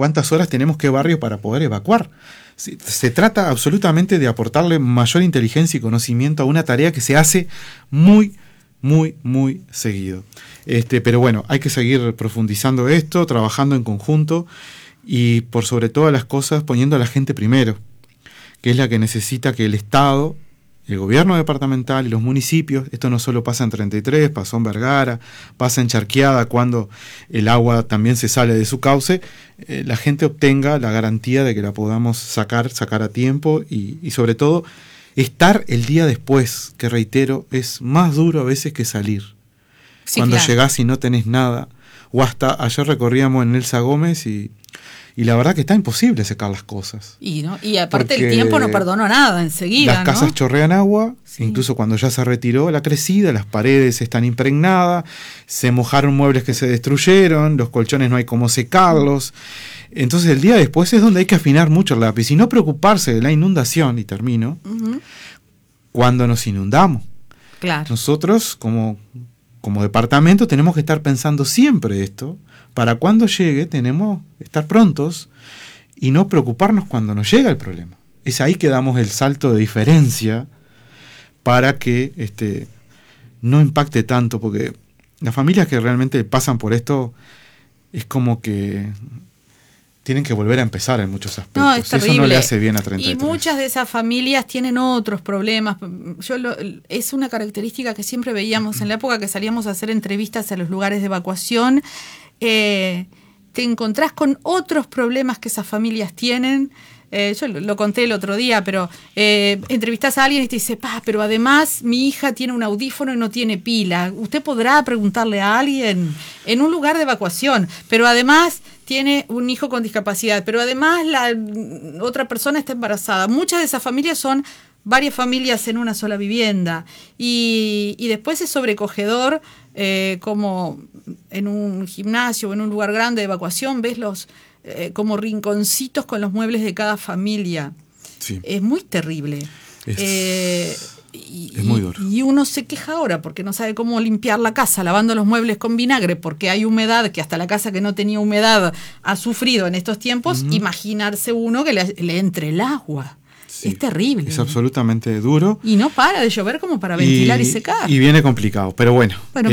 cuántas horas tenemos qué barrio para poder evacuar. Se trata absolutamente de aportarle mayor inteligencia y conocimiento a una tarea que se hace muy, muy, muy seguido. Pero bueno, hay que seguir profundizando esto, trabajando en conjunto y por sobre todas las cosas poniendo a la gente primero, que es la que necesita que el Estado, el gobierno departamental y los municipios, esto no solo pasa en 33, pasó en Vergara, pasa en Charqueada, cuando el agua también se sale de su cauce, la gente obtenga la garantía de que la podamos sacar a tiempo y sobre todo estar el día después, que reitero, es más duro a veces que salir. Sí, cuando claro, llegás y no tenés nada, o hasta ayer recorríamos en Elsa Gómez y la verdad que está imposible secar las cosas. Y aparte el tiempo no perdonó nada enseguida. Las casas, ¿no?, chorrean agua, sí, incluso cuando ya se retiró la crecida, las paredes están impregnadas, se mojaron muebles que se destruyeron, los colchones no hay cómo secarlos. Entonces el día después es donde hay que afinar mucho el lápiz y no preocuparse de la inundación, y termino, cuando nos inundamos. Claro. Nosotros como departamento tenemos que estar pensando siempre esto, para cuando llegue tenemos que estar prontos y no preocuparnos cuando nos llega el problema. Es ahí que damos el salto de diferencia para que no impacte tanto, porque las familias que realmente pasan por esto es como que tienen que volver a empezar en muchos aspectos. No, es terrible. Eso no le hace bien a 33. Y muchas de esas familias tienen otros problemas. Es una característica que siempre veíamos en la época que salíamos a hacer entrevistas a los lugares de evacuación. Te encontrás con otros problemas que esas familias tienen. Yo lo conté el otro día, pero entrevistás a alguien y te dice, pero además mi hija tiene un audífono y no tiene pila. Usted podrá preguntarle a alguien en un lugar de evacuación, pero además tiene un hijo con discapacidad, pero además la otra persona está embarazada. Muchas de esas familias son varias familias en una sola vivienda y después es sobrecogedor, como en un gimnasio o en un lugar grande de evacuación ves los como rinconcitos con los muebles de cada familia. Sí. Es muy terrible. Es muy duro. Y uno se queja ahora porque no sabe cómo limpiar la casa, lavando los muebles con vinagre, porque hay humedad, que hasta la casa que no tenía humedad ha sufrido en estos tiempos. Imaginarse uno que le entre el agua. Sí, es terrible. Es absolutamente duro. Y no para de llover como para ventilar y secar. Y viene complicado, pero bueno. Pero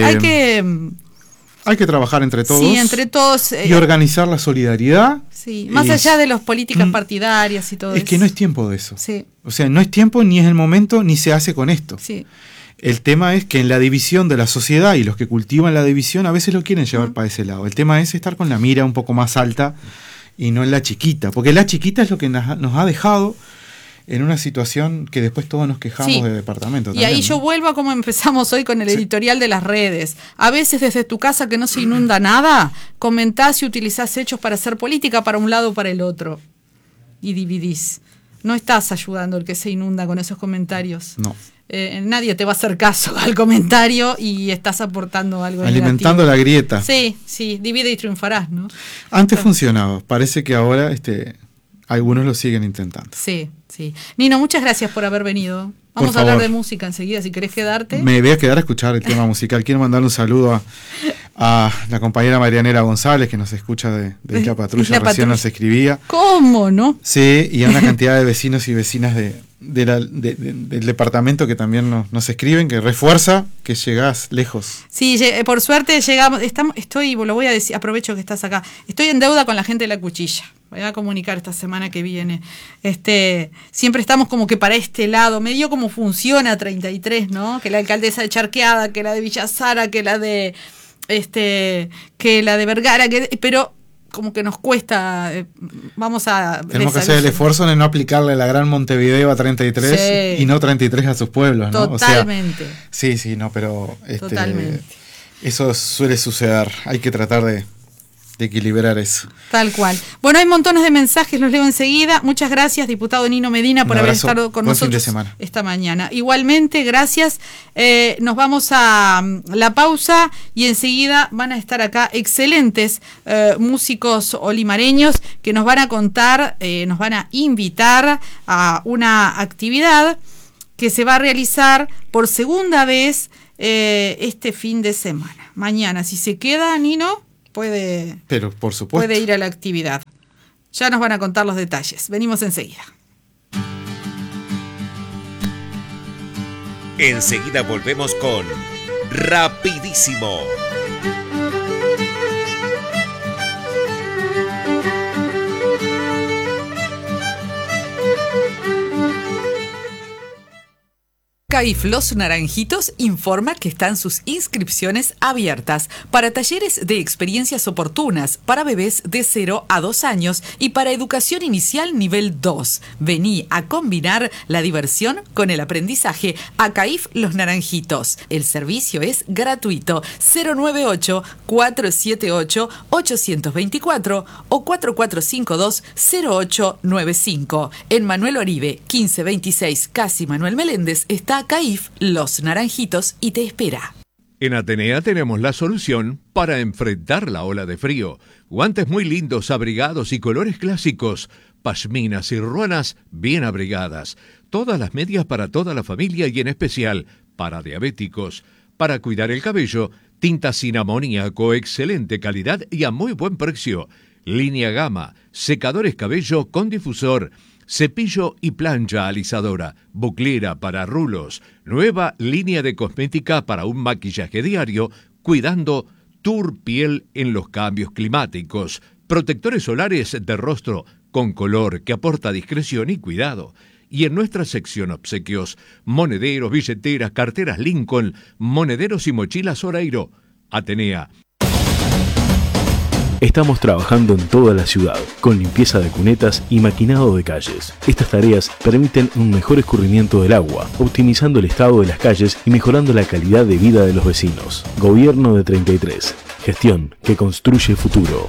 hay que trabajar entre todos. Sí, entre todos. Y organizar la solidaridad. Sí, más allá de las políticas partidarias y todo eso. Es que no es tiempo de eso. Sí. O sea, no es tiempo, ni es el momento, ni se hace con esto. Sí. El tema es que en la división de la sociedad y los que cultivan la división a veces lo quieren llevar para ese lado. El tema es estar con la mira un poco más alta y no en la chiquita. Porque la chiquita es lo que nos ha dejado en una situación que después todos nos quejamos de departamento. Y ahí yo vuelvo a como empezamos hoy con el editorial de las redes. A veces desde tu casa que no se inunda nada, comentás y utilizás hechos para hacer política para un lado o para el otro. Y dividís. No estás ayudando al que se inunda con esos comentarios. No. Nadie te va a hacer caso al comentario y estás aportando algo alimentando negativo. La grieta. Sí, divide y triunfarás, ¿no? Antes funcionaba. Parece que ahora algunos lo siguen intentando. Sí. Nino, muchas gracias por haber venido. Vamos a hablar de música enseguida, si querés quedarte. Me voy a quedar a escuchar el tema musical. Quiero mandarle un saludo a la compañera Marianela González, que nos escucha de Isla Patrulla, recién nos escribía. ¿Cómo, no? Sí, y a una cantidad de vecinos y vecinas del departamento que también nos escriben, que refuerza que llegás lejos. Sí, por suerte llegamos, lo voy a decir, aprovecho que estás acá, estoy en deuda con la gente de La Cuchilla. Voy a comunicar esta semana que viene. Siempre estamos como que para este lado, medio como funciona 33, ¿no? Que la alcaldesa de Charqueada, que la de Villa Sara, que la de Vergara, pero como que nos cuesta, tenemos que hacer el esfuerzo de no aplicarle la gran Montevideo a 33 y no 33 a sus pueblos, ¿no? Totalmente. O sea, sí, no, pero totalmente. Eso suele suceder. Hay que tratar de equilibrar eso. Tal cual. Bueno, hay montones de mensajes, los leo enseguida. Muchas gracias, diputado Nino Medina, por haber estado con nosotros esta mañana. Igualmente, gracias. Nos vamos a la pausa y enseguida van a estar acá excelentes músicos olimareños que nos van a contar, nos van a invitar a una actividad que se va a realizar por segunda vez este fin de semana. Mañana, si se queda, Nino, pero por supuesto, puede ir a la actividad. Ya nos van a contar los detalles. Venimos enseguida. Enseguida volvemos con Rapidísimo. CAIF Los Naranjitos informa que están sus inscripciones abiertas para talleres de experiencias oportunas para bebés de 0 a 2 años y para educación inicial nivel 2. Vení a combinar la diversión con el aprendizaje a CAIF Los Naranjitos. El servicio es gratuito. 098-478-824 o 4452-0895. En Manuel Oribe, 1526, Casi Manuel Meléndez, está CAIF Los Naranjitos y te espera. En Atenea tenemos la solución para enfrentar la ola de frío. Guantes muy lindos, abrigados y colores clásicos. Pashminas y ruanas bien abrigadas. Todas las medias para toda la familia y en especial para diabéticos. Para cuidar el cabello, tinta sin amoníaco, excelente calidad y a muy buen precio. Línea Gama, secadores cabello con difusor. Cepillo y plancha alisadora, buclera para rulos, nueva línea de cosmética para un maquillaje diario, cuidando tu piel en los cambios climáticos, protectores solares de rostro con color que aporta discreción y cuidado. Y en nuestra sección obsequios, monederos, billeteras, carteras Lincoln, monederos y mochilas Oreiro. Atenea. Estamos trabajando en toda la ciudad, con limpieza de cunetas y maquinado de calles. Estas tareas permiten un mejor escurrimiento del agua, optimizando el estado de las calles y mejorando la calidad de vida de los vecinos. Gobierno de 33. Gestión que construye futuro.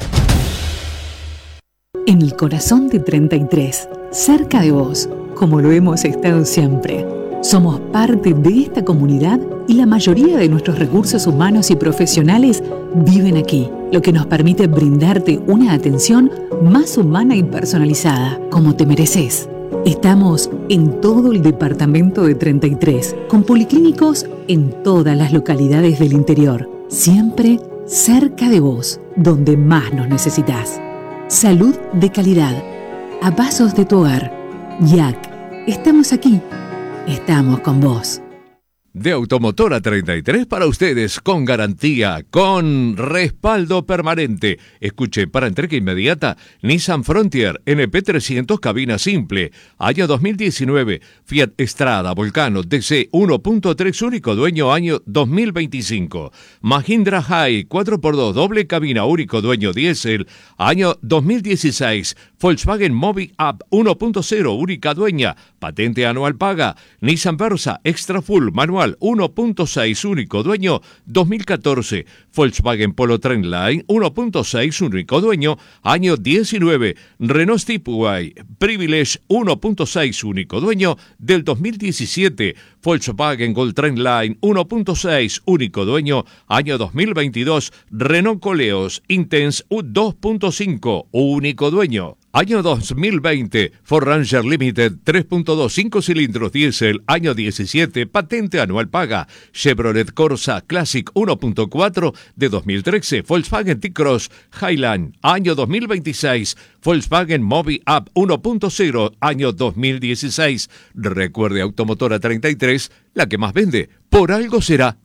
En el corazón de 33, cerca de vos, como lo hemos estado siempre. Somos parte de esta comunidad y la mayoría de nuestros recursos humanos y profesionales viven aquí, lo que nos permite brindarte una atención más humana y personalizada, como te mereces. Estamos en todo el departamento de 33, con policlínicos en todas las localidades del interior, siempre cerca de vos, donde más nos necesitas. Salud de calidad, a pasos de tu hogar. YAC, estamos aquí. Estamos con vos. De Automotora 33 para ustedes, con garantía, con respaldo permanente. Escuche, para entrega inmediata, Nissan Frontier NP300 cabina simple. Año 2019, Fiat Strada Volcano DC 1.3 único dueño año 2025. Mahindra High 4x2 doble cabina único dueño diésel año 2016. Volkswagen Mobi Up 1.0 única dueña, patente anual paga. Nissan Versa Extra Full manual 1.6 único dueño 2014. Volkswagen Polo Trendline 1.6 único dueño año 19. Renault Stepway Privilege 1.6 único dueño del 2017. Volkswagen Gold Trendline 1.6 único dueño año 2022. Renault Coleos Intense 2.5 único dueño. Año 2020, Ford Ranger Limited 3.2 5 cilindros diésel, año 17, patente anual paga. Chevrolet Corsa Classic 1.4 de 2013, Volkswagen T-Cross Highland, año 2026, Volkswagen Mobi Up 1.0, año 2016. Recuerde, Automotora 33, la que más vende, por algo será.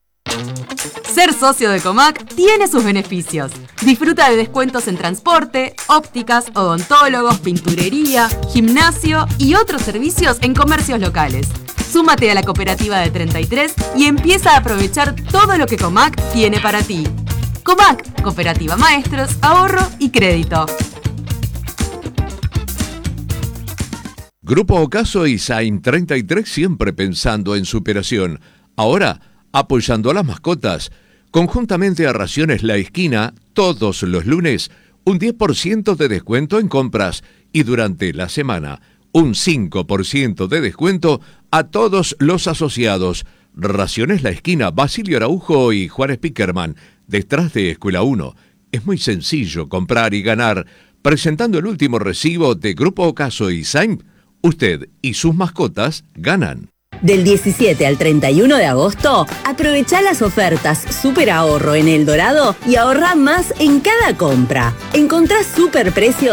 Ser socio de Comac tiene sus beneficios. Disfruta de descuentos en transporte, ópticas, odontólogos, pinturería, gimnasio y otros servicios en comercios locales. Súmate a la cooperativa de 33 y empieza a aprovechar todo lo que Comac tiene para ti. Comac, Cooperativa Maestros, Ahorro y Crédito. Grupo Ocaso y Saim 33 siempre pensando en superación. Ahora, apoyando a las mascotas. Conjuntamente a Raciones La Esquina, todos los lunes, un 10% de descuento en compras y durante la semana, un 5% de descuento a todos los asociados. Raciones La Esquina, Basilio Araujo y Juan Spickerman, detrás de Escuela 1. Es muy sencillo comprar y ganar. Presentando el último recibo de Grupo Ocaso y Saim, usted y sus mascotas ganan. Del 17 al 31 de agosto, aprovecha las ofertas Super Ahorro en El Dorado y ahorra más en cada compra. Encontrá super precios